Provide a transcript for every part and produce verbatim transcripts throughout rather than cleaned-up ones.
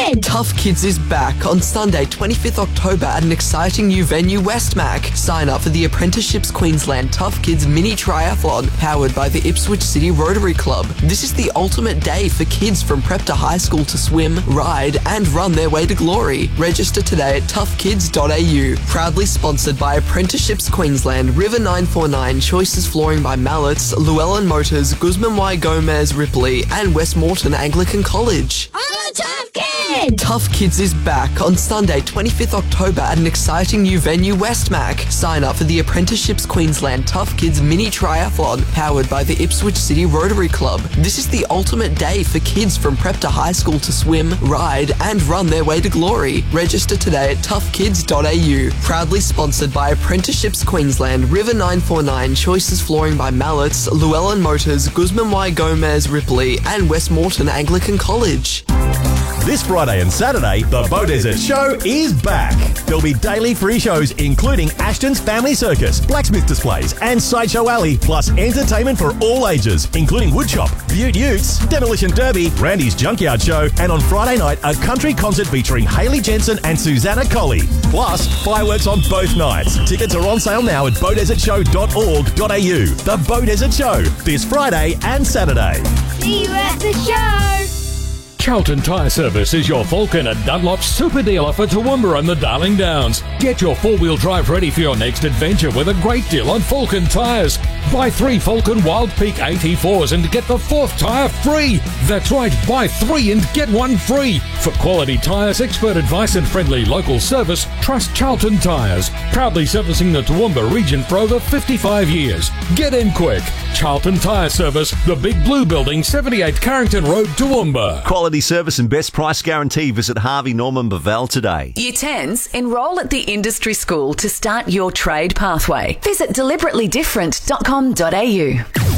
Kids! Tough Kids is back on Sunday, twenty-fifth October at an exciting new venue, Westmac. Sign up for the Apprenticeships Queensland Tough Kids Mini Triathlon, powered by the Ipswich City Rotary Club. This is the ultimate day for kids from prep to high school to swim, ride and run their way to glory. Register today at tough kids dot a u. Proudly sponsored by Apprenticeships Queensland, River nine four nine, Choices Flooring by Mallets, Llewellyn Motors, Guzman Y Gomez Ripley and Westmoreton Anglican College. I'm a tough kid! Tough Kids is back on Sunday, twenty-fifth October at an exciting new venue, Westmac. Sign up for the Apprenticeships Queensland Tough Kids Mini Triathlon, powered by the Ipswich City Rotary Club. This is the ultimate day for kids from prep to high school to swim, ride and run their way to glory. Register today at tough kids dot a u. Proudly sponsored by Apprenticeships Queensland, River nine four nine, Choices Flooring by Mallets, Llewellyn Motors, Guzman Y Gomez Ripley and Westmoreton Anglican College. This Friday and Saturday, the Bow Desert Show is back. There'll be daily free shows including Ashton's Family Circus, blacksmith displays and Sideshow Alley, plus entertainment for all ages, including Woodshop, Butte Utes, Demolition Derby, Randy's Junkyard Show, and on Friday night, a country concert featuring Hayley Jensen and Susanna Colley. Plus, fireworks on both nights. Tickets are on sale now at bow desert show dot org dot a u. The Bow Desert Show, this Friday and Saturday. See you at the show! Charlton Tyre Service is your Falcon and Dunlop super dealer for Toowoomba and the Darling Downs. Get your four-wheel drive ready for your next adventure with a great deal on Falcon tyres. Buy three Falcon Wild Peak A T fours and get the fourth tyre free. That's right, buy three and get one free. For quality tyres, expert advice and friendly local service, trust Charlton Tyres. Proudly servicing the Toowoomba region for over fifty-five years. Get in quick. Charlton Tyre Service, the Big Blue Building, seventy-eight Carrington Road, Toowoomba. Quality service and best price guarantee. Visit Harvey Norman Bavel today. Year tens, enrol at the industry school to start your trade pathway. Visit deliberately different dot com dot a u.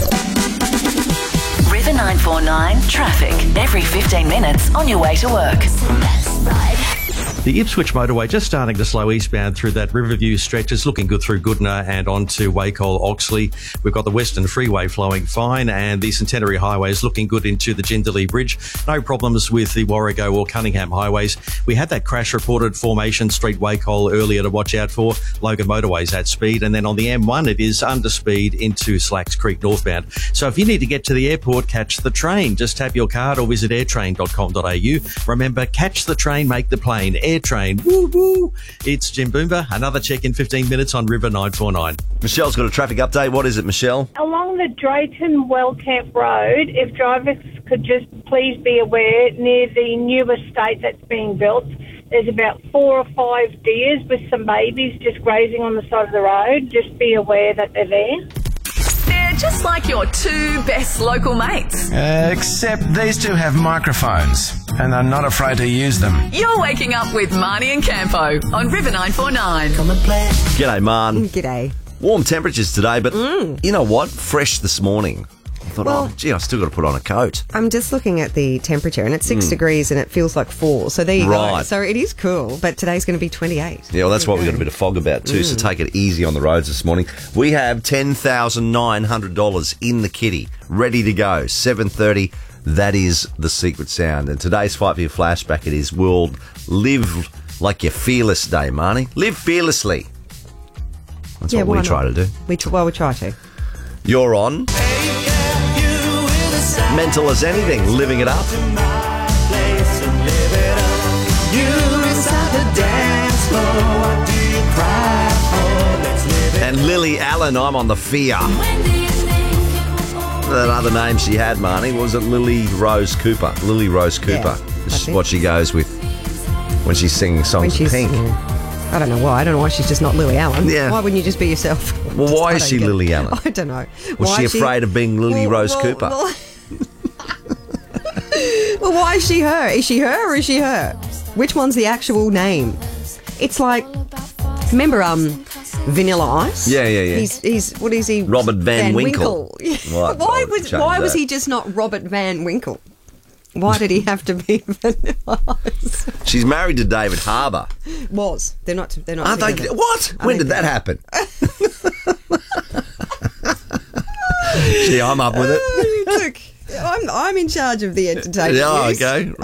River nine four nine traffic every fifteen minutes on your way to work. The Ipswich motorway just starting to slow eastbound through that Riverview stretch. It's looking good through Goodna and on to Wacol, Oxley. We've got the Western Freeway flowing fine and the Centenary Highway is looking good into the Jindalee Bridge. No problems with the Warrego or Cunningham highways. We had that crash reported Formation Street, Wacol earlier to watch out for. Logan Motorway's at speed. And then on the M one, it is under speed into Slacks Creek northbound. So if you need to get to the airport, catch the train. Just tap your card or visit airtrain dot com dot a u. Remember, catch the train, make the plane. Air Train. Woo woo. It's Jim Boomba. Another check in fifteen minutes on River nine four nine. Michelle's got a traffic update. What is it, Michelle? Along the Drayton Wellcamp Road, if drivers could just please be aware, near the new estate that's being built, there's about four or five deers with some babies just grazing on the side of the road. Just be aware that they're there. They're just like your two best local mates. Uh, except these two have microphones and are not afraid to use them. You're waking up with Marnie and Campo on River nine four nine. G'day, Man. G'day. Warm temperatures today, but Mm. you know what? Fresh this morning. I thought, Well- oh, gee, I still got to put on a coat. I'm just looking at the temperature, and it's six Mm. degrees, and it feels like four. So there you go. Right. So it is cool, but today's going to be twenty-eight. Yeah, well, that's what we got a bit of fog about too, so Mm. take it easy on the roads this morning. We have ten thousand nine hundred dollars in the kitty, ready to go, seven thirty. That is the secret sound. And today's Fight for Your Flashback, it is World Live Like You're Fearless Day, Marnie. Live fearlessly. That's Yeah, what we why try not? to do. We tr- well, we try to. You're on Mental as Anything, living it up. And Lily Allen, I'm on the fear. That other name she had, Marnie, was it Lily Rose Cooper? Lily Rose Cooper. Yeah, This is I what think. she goes with when she's singing When songs of she's, Pink. yeah. I don't know why. I don't know why she's just not Lily Allen. Yeah. Why wouldn't you just be yourself? Well, Just- why I is don't she get it. Lily Allen? I don't know. Was Why she is afraid of being Lily Well, Rose well, Cooper? Well, well, why is she her? Is she her or is she her? Which one's the actual name? It's like, remember um, Vanilla Ice? Yeah, yeah, yeah. He's, he's what is he? Robert Van Winkle. What? why I'll was change why was that. he just not Robert Van Winkle? Why did he have to be Vanilla Ice? She's married to David Harbour. Was they're not they're not Aren't they? together. What? Are When they did that together? happen? See, I'm up with it. Oh, look, I'm I'm in charge of the entertainment. Yeah, news. okay.